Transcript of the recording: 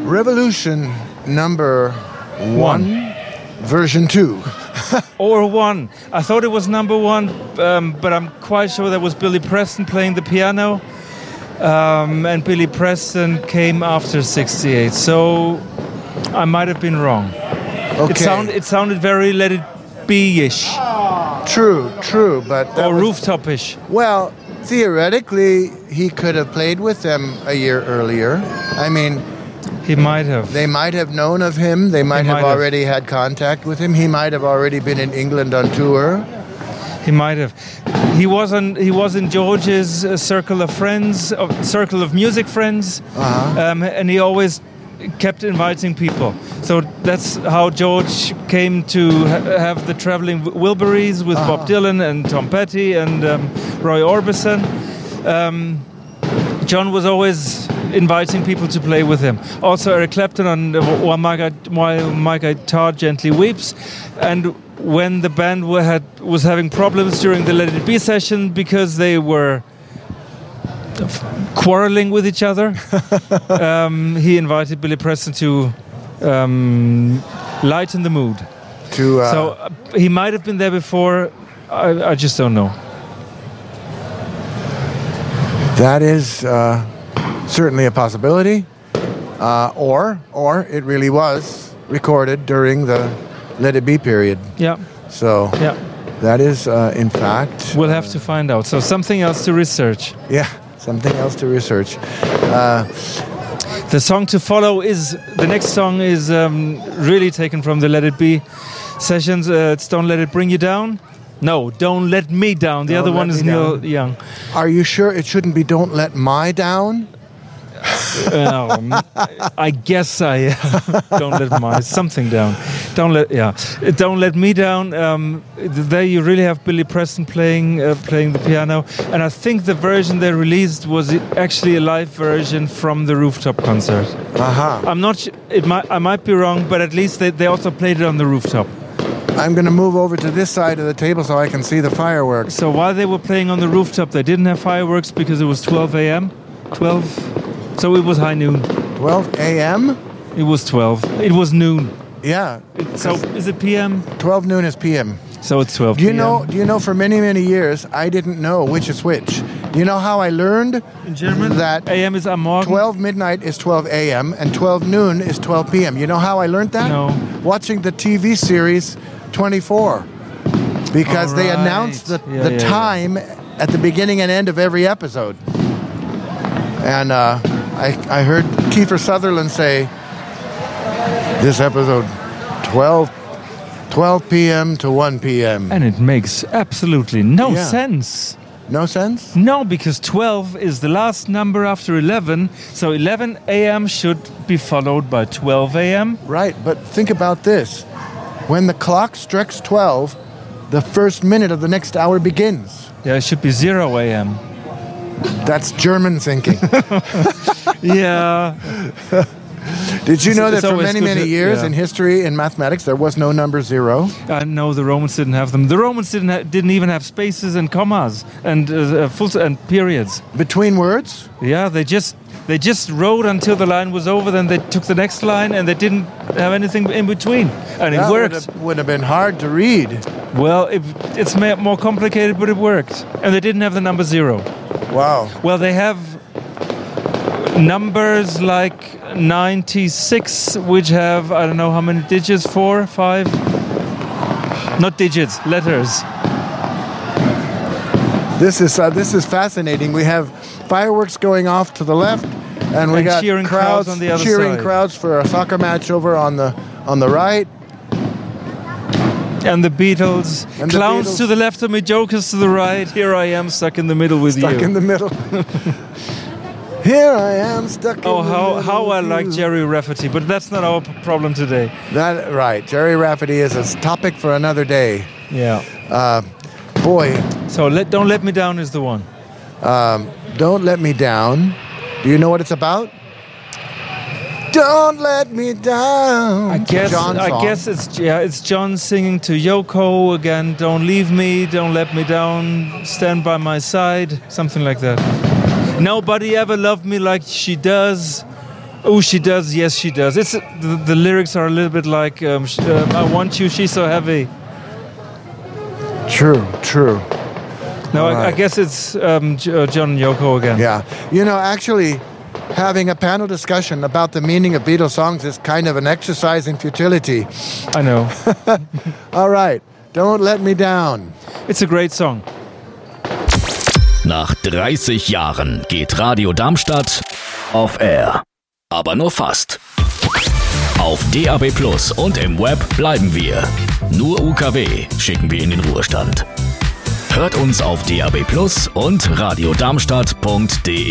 Revolution number 1, version 2. Or 1. I thought it was number 1, but I'm quite sure that was Billy Preston playing the piano. And Billy Preston came after 68. So I might have been wrong. Okay. It sounded very Let It Be-ish. True, but... Or rooftop-ish. Well, theoretically, he could have played with them a year earlier. I mean... He might have. They might have known of him. They might have already had contact with him. He might have already been in England on tour. He might have. He was in George's circle of friends, circle of music friends, and he always kept inviting people. So that's how George came to have the Traveling Wilburys with Bob Dylan and Tom Petty and Roy Orbison. John was always inviting people to play with him. Also Eric Clapton on While My Guitar Gently Weeps. And when the band was having problems during the Let It Be session because they were quarreling with each other, he invited Billy Preston to lighten the mood. So he might have been there before. I just don't know. That is certainly a possibility, or it really was recorded during the Let It Be period. Yeah. So that is, in fact... We'll have to find out. So something else to research. Yeah, something else to research. The song to follow the next song is really taken from the Let It Be sessions. It's Don't Let It Bring You Down. No, Don't Let Me Down. The other one is Neil Young. Are you sure it shouldn't be Don't Let My Down? I guess I am. Don't let my something down. Don't let me down. There you really have Billy Preston playing the piano, and I think the version they released was actually a live version from the rooftop concert. I'm not. I might be wrong, but at least they also played it on the rooftop. I'm going to move over to this side of the table so I can see the fireworks. So while they were playing on the rooftop, they didn't have fireworks because it was 12 a.m. 12. So it was high noon. 12 a.m.? It was 12. It was noon. Yeah. So is it p.m.? 12 noon is p.m. So it's 12 Do you know, for many, many years, I didn't know which is which. Do you know how I learned? In German? That a.m. is am Morgen. 12 midnight is 12 a.m. and 12 noon is 12 p.m. You know how I learned that? No. Watching the TV series 24. Because they announced the time at the beginning and end of every episode. And I heard Kiefer Sutherland say, this episode, 12 p.m. to 1 p.m. And it makes absolutely no sense. No sense? No, because 12 is the last number after 11, so 11 a.m. should be followed by 12 a.m. Right, but think about this. When the clock strikes 12, the first minute of the next hour begins. Yeah, it should be 0 a.m. That's German thinking. Yeah. Did you know that for many, many years in history and mathematics, there was no number 0? No, the Romans didn't have them. The Romans didn't even have spaces and commas and and periods. Between words? Yeah, they just wrote until the line was over, then they took the next line, and they didn't have anything in between. And it worked. Would have been hard to read. Well, it's more complicated, but it worked. And they didn't have the number 0. Wow. Well, they have numbers like 96, which have, I don't know how many digits, 4, 5? Not digits, letters. This is fascinating. We have fireworks going off to the left, and we got cheering crowds on the other cheering side. Crowds for a soccer match over on the right. And the Beatles. And Clowns the Beatles. to the left of me, jokers to the right. Here I am, stuck in the middle with you. Stuck in the middle. Here I am, stuck in the middle. How I like Jerry Rafferty, but that's not our problem today. Right. Jerry Rafferty is a topic for another day. Yeah. Boy. So Don't Let Me Down is the one. Don't Let Me Down. Do you know what it's about? Don't let me down. I guess it's John singing to Yoko again. Don't leave me, don't let me down. Stand by my side, something like that. Nobody ever loved me like she does. Oh, she does. Yes, she does. It's the lyrics are a little bit like "I want you, she's so heavy." True. No, Right. I guess it's John and Yoko again. Yeah. You know, actually, having a panel discussion about the meaning of Beatles songs is kind of an exercise in futility. I know. All right. Don't Let Me Down. It's a great song. Nach 30 Jahren geht Radio Darmstadt off air. Aber nur fast. Auf DAB+ und im Web bleiben wir. Nur UKW schicken wir in den Ruhestand. Hört uns auf DAB+ und radiodarmstadt.de.